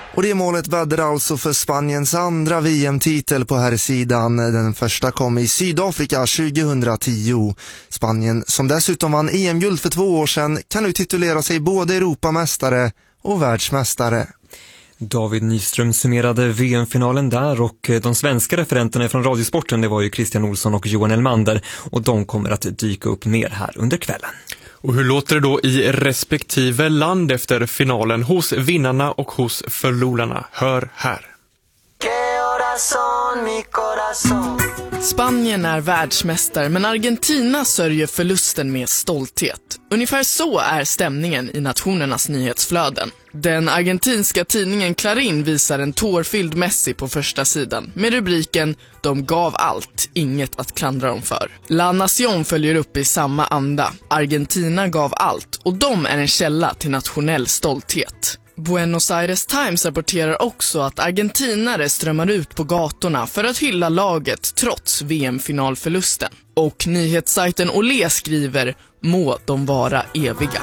Och det målet bäddade alltså för Spaniens andra VM-titel på här sidan. Den första kom i Sydafrika 2010. Spanien, som dessutom vann EM-guld för 2 år sedan, kan nu titulera sig både Europamästare och världsmästare. David Nyström summerade VM-finalen där, och de svenska referenterna från Radiosporten, det var ju Christian Olsson och Johan Elmander, och de kommer att dyka upp mer här under kvällen. Och hur låter det då i respektive land efter finalen, hos vinnarna och hos förlorarna? Hör här. Spanien är världsmästare, men Argentina sörjer förlusten med stolthet. Ungefär så är stämningen i nationernas nyhetsflöden. Den argentinska tidningen Clarín visar en tårfylld Messi på första sidan med rubriken "De gav allt, inget att klandra dem för". La Nación följer upp i samma anda. Argentina gav allt, och de är en källa till nationell stolthet. Buenos Aires Times rapporterar också att argentinare strömmar ut på gatorna för att hylla laget trots VM-finalförlusten. Och nyhetssajten Olé skriver: "Må de vara eviga".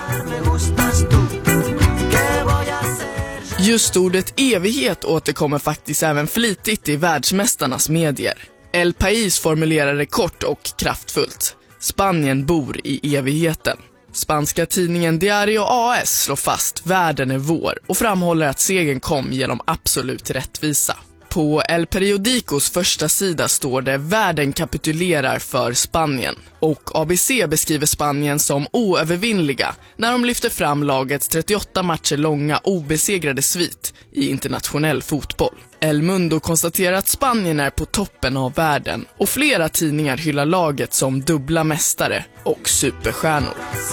Just ordet evighet återkommer faktiskt även flitigt i världsmästarnas medier. El País formulerar det kort och kraftfullt: "Spanien bor i evigheten". Spanska tidningen Diario AS slår fast världen är vår och framhåller att segern kom genom absolut rättvisa. På El Periodicos första sida står det: "Världen kapitulerar för Spanien", och ABC beskriver Spanien som oövervinnliga när de lyfter fram lagets 38 matcher långa obesegrade svit i internationell fotboll. El Mundo konstaterar att Spanien är på toppen av världen, och flera tidningar hyllar laget som dubbla mästare och superstjärnor.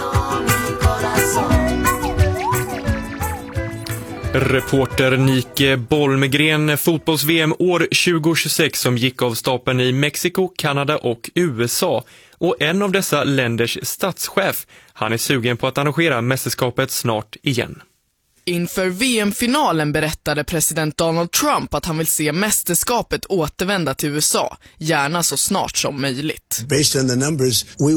Reporter Nike Bolmgren, fotbolls-VM år 2026 som gick av stapeln i Mexiko, Kanada och USA. Och en av dessa länders statschef, han är sugen på att arrangera mästerskapet snart igen. Inför VM-finalen berättade president Donald Trump att han vill se mästerskapet återvända till USA, gärna så snart som möjligt. Based on the numbers, we